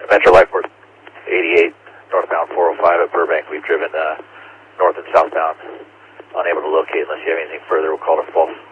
Metro Lightport 88, northbound 405 at Burbank. We've driven north and southbound. Unable to locate unless you have anything further. We'll call it a false.